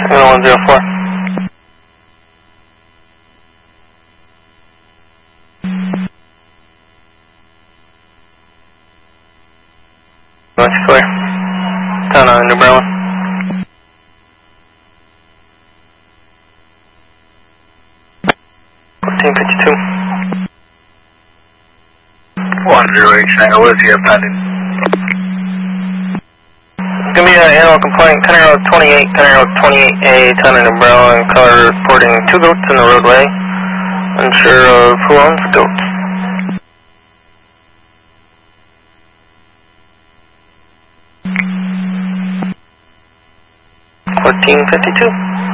104. That's clear. Town on New Berlin. 1452. 1089, Olivia pending. It's going to be an animal complaint, Canary 28, Canary 28A, Town of New Berlin, color reporting 2 goats in the roadway. Unsure of who owns the goats. 1452.